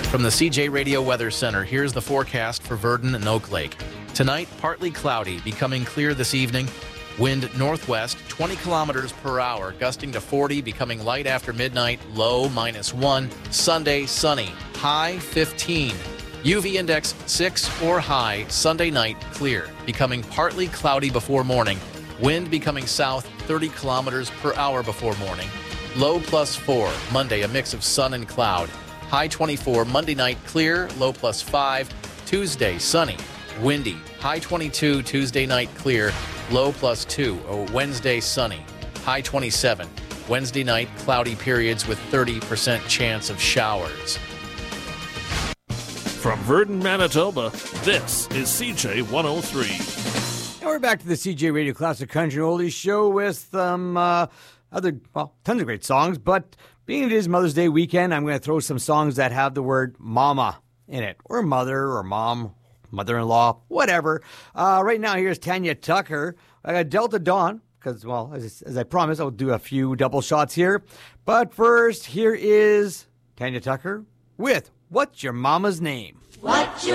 From the CJ Radio Weather Center, here's the forecast for Verdon and Oak Lake. Tonight, partly cloudy, becoming clear this evening. Wind northwest, 20 kilometers per hour, gusting to 40, becoming light after midnight, low -1. Sunday, sunny, high 15. UV index 6 or high. Sunday night, clear, becoming partly cloudy before morning. Wind becoming south, 30 kilometers per hour before morning. Low +4. Monday, a mix of sun and cloud. High 24. Monday night, clear, low +5. Tuesday, sunny, windy. High 22. Tuesday night, clear, low +2. Wednesday, sunny. High 27. Wednesday night, cloudy periods with 30% chance of showers. From Verdon, Manitoba, this is CJ 103. And we're back to the CJ Radio Classic Country Oldies show with tons of great songs. But being it is Mother's Day weekend, I'm going to throw some songs that have the word mama in it, or mother, or mom, mother-in-law, whatever. Right now, here's Tanya Tucker. I got Delta Dawn, because, well, as I promised, I'll do a few double shots here. But first, here is Tanya Tucker with What's Your Mama's Name? What's your